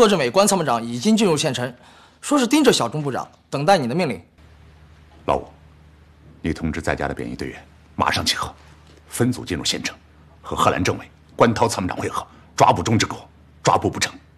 贺振伟关参谋长已经进入县城，说是盯着小钟部长，等待你的命令。 老五，你通知在家的便衣队员，马上集合，分组进入县城，和贺兰政委、关涛参谋长会合，抓捕钟志国，抓捕不成，